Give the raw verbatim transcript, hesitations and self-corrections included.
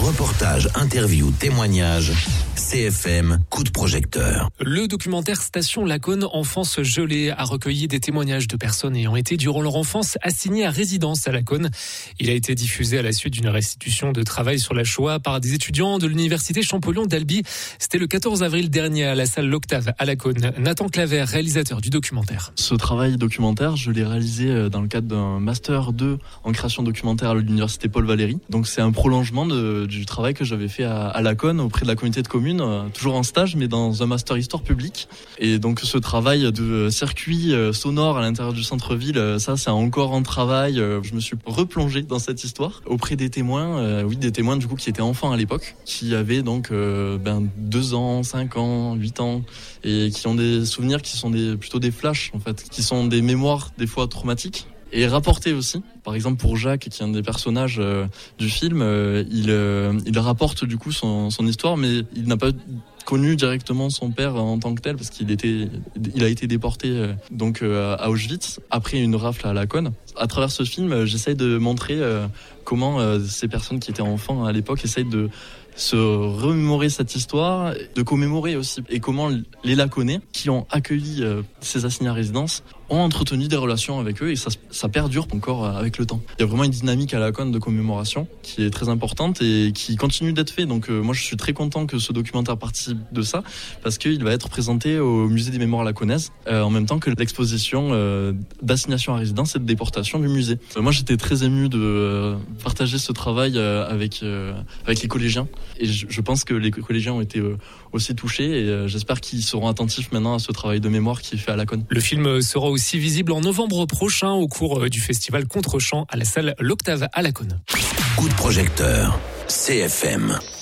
Reportages, interviews, témoignages. C F M, coup de projecteur. Le documentaire Station Laconne Enfance gelée a recueilli des témoignages de personnes ayant été durant leur enfance assignées à résidence à Laconne. Il a été diffusé à la suite d'une restitution de travail sur la Shoah par des étudiants de l'université Champollion d'Albi. C'était le quatorze avril dernier à la salle L'Octave à Laconne. Nathan Claver, réalisateur du documentaire. Ce travail documentaire, je l'ai réalisé dans le cadre d'un master deux en création documentaire à l'université Paul Valéry. Donc c'est un prolongement de, du travail que j'avais fait à, à Laconne auprès de la communauté de communes. Toujours en stage, mais dans un master histoire publique. Et donc ce travail de circuit sonore à l'intérieur du centre-ville, ça c'est encore en travail. Je me suis replongé dans cette histoire auprès des témoins, euh, oui des témoins du coup qui étaient enfants à l'époque, qui avaient donc euh, ben deux ans, cinq ans, huit ans, et qui ont des souvenirs qui sont des plutôt des flashs en fait, qui sont des mémoires des fois traumatiques. Et rapporté aussi. Par exemple pour Jacques, qui est un des personnages euh, du film, euh, il, euh, il rapporte du coup son, son histoire, mais il n'a pas connu directement son père en tant que tel, parce qu'il était, il a été déporté euh, donc euh, à Auschwitz après une rafle à Laconne. À travers ce film, euh, j'essaye de montrer euh, comment euh, ces personnes qui étaient enfants à l'époque essayent de se remémorer cette histoire, de commémorer aussi, et comment les Laconnais qui ont accueilli euh, ces assignés à résidence ont entretenu des relations avec eux, et ça, ça perdure encore avec le temps. Il y a vraiment une dynamique à Laconne de commémoration qui est très importante et qui continue d'être fait. Donc euh, moi je suis très content que ce documentaire participe de ça, parce qu'il va être présenté au musée des mémoires laconnaises euh, en même temps que l'exposition euh, d'assignation à résidence et de déportation du musée. Euh, moi j'étais très ému de euh, partager ce travail euh, avec, euh, avec les collégiens, et je, je pense que les collégiens ont été euh, aussi touchés, et euh, j'espère qu'ils seront attentifs maintenant à ce travail de mémoire qui est fait à Laconne. Le film sera aussi aussi visible en novembre prochain au cours du festival Contre-champ à la salle L'Octave à Laconne. Coup de projecteur, C F M.